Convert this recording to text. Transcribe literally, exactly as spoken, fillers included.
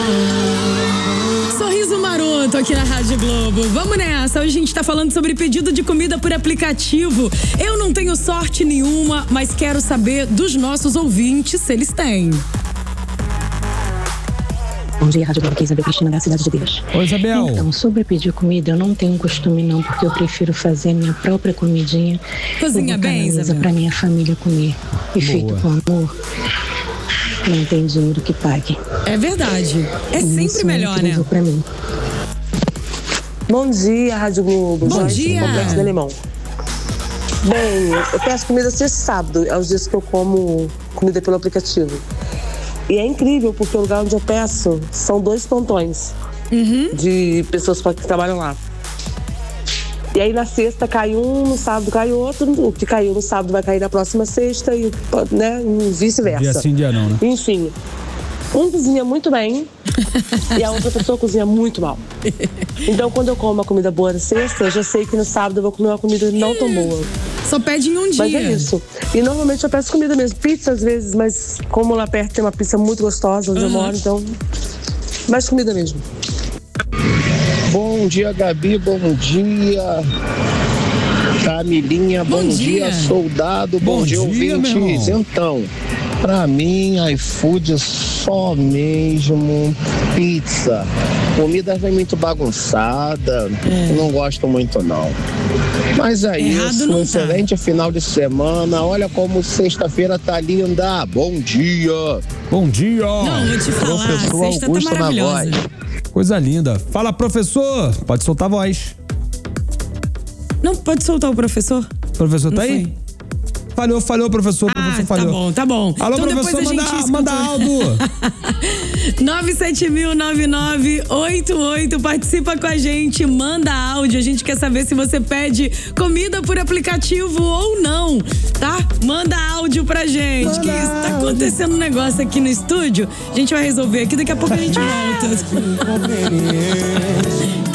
Sorriso maroto aqui na Rádio Globo. Vamos nessa. Hoje a gente tá falando sobre pedido de comida por aplicativo. Eu não tenho sorte nenhuma, mas quero saber dos nossos ouvintes se eles têm. Bom dia, Rádio Globo, aqui é Isabel Cristina da Cidade de Deus. Oi, Isabel. Então, sobre pedir comida, eu não tenho costume não, porque eu prefiro fazer a minha própria comidinha. Cozinha bem, Isabel? Pra minha família comer. E feito com amor, não tem dinheiro que pague. É verdade. É sempre Isso melhor, é né? pra mim. Bom dia, Rádio Globo. Bom Joyce, dia. Complexo do Limão. Bem, eu peço comida sexta e sábado, é os dias que eu como comida pelo aplicativo. E é incrível, porque o lugar onde eu peço são dois pontões Uhum. de pessoas que trabalham lá. E aí na sexta cai um, no sábado cai outro, o que caiu no sábado vai cair na próxima sexta e, né, e vice-versa. Dia sim, dia não, né? Enfim, um cozinha muito bem e a outra pessoa cozinha muito mal. Então quando eu como uma comida boa na sexta, eu já sei que no sábado eu vou comer uma comida não tão boa. Só pede em um dia. Mas é isso. E normalmente eu peço comida mesmo, pizza às vezes, mas como lá perto tem uma pizza muito gostosa onde Uhum. eu moro, então mais comida mesmo. Bom dia, Gabi, bom dia. Camilinha, bom, Bom dia. dia. Soldado, bom, Bom dia, dia, meu ouvintes. irmão. Então, pra mim, iFood é só mesmo pizza. Comida vem muito bagunçada, não gosto muito não. Mas é Errado isso, não um tá. excelente final de semana. Olha como sexta-feira tá linda. Bom dia. Bom dia. Não, vou te falar, Professor a sexta tá Augusto na maravilhosa. voz. Coisa linda. Fala, professor. Pode soltar a voz. Não, pode soltar o professor? Professor, tá Não aí? foi. Falhou, falhou, professor. O professor Ah, tá falhou. bom, tá bom. Alô, então professor, depois a manda, gente escuta. manda áudio. nove sete mil, nove nove oito oito. Participa com a gente, manda áudio. A gente quer saber se você pede comida por aplicativo ou não, tá? Manda áudio pra gente. Manda que isso? Tá áudio. acontecendo um negócio aqui no estúdio. A gente vai resolver aqui, daqui a pouco a gente volta.